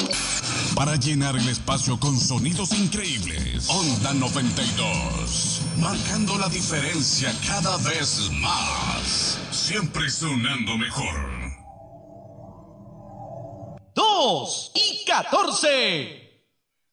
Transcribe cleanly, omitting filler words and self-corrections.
Para llenar el espacio con sonidos increíbles. Onda 92. Marcando la diferencia cada vez más. Siempre sonando mejor. 2 y 14.